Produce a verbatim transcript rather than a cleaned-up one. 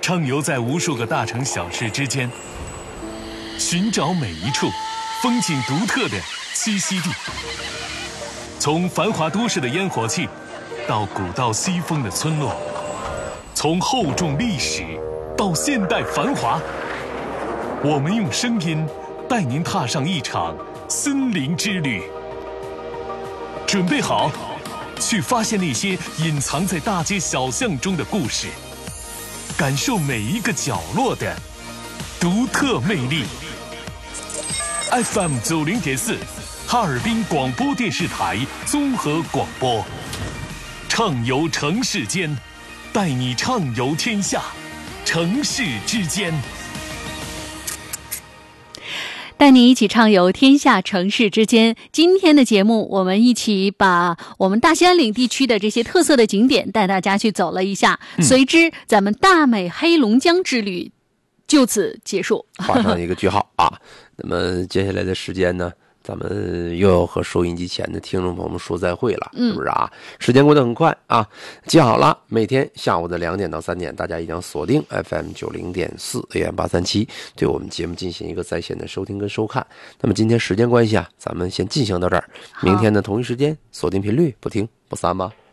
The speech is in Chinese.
畅游在无数个大城小市之间，寻找每一处风景独特的栖息地。从繁华都市的烟火气，到古道西风的村落，从厚重历史到现代繁华，我们用声音带您踏上一场森林之旅。准备好，去发现那些隐藏在大街小巷中的故事，感受每一个角落的独特魅力。F M 九零点四，哈尔滨广播电视台综合广播，畅游城市间，带你畅游天下，城市之间。 带你一起畅游天下城市之间。今天的节目，我们一起把我们大兴安岭地区的这些特色的景点带大家去走了一下。嗯、随之，咱们大美黑龙江之旅就此结束， 画上一个句号啊。那么接下来的时间呢，咱们又要和收音机前的听众朋友们说再会了，是不是啊？时间过得很快啊！记好了，每天下午的两点到三点，大家一定要锁定 F M 九零点四 A M 八三七，对我们节目进行一个在线的收听跟收看。那么今天时间关系啊，咱们先进行到这儿，明天的同一时间锁定频率，不听不散吧。